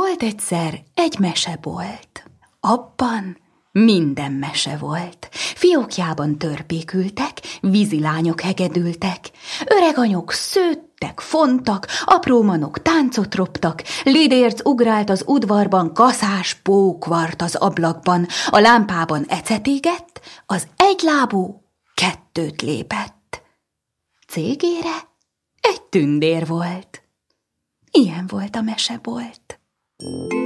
Volt egyszer egy mesebolt. Abban minden mese volt. Fiókjában törpékültek, vízilányok hegedültek, öreganyok szőttek, fontak, apró manok táncot roptak, lidérc ugrált az udvarban, kaszás pók vart az ablakban, a lámpában ecet égett, az egylábú kettőt lépett. Cégére egy tündér volt. Ilyen volt a mesebolt.